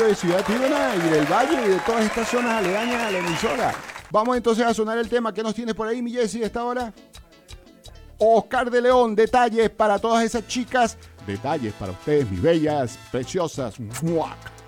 de Ciudad Tibona y del Valle y de todas estas zonas aledañas a la emisora. Vamos entonces a sonar el tema. ¿Qué nos tienes por ahí, mi Jessy, a esta hora? Oscar de León, detalles para todas esas chicas. Detalles para ustedes, mis bellas, preciosas. ¡Muac!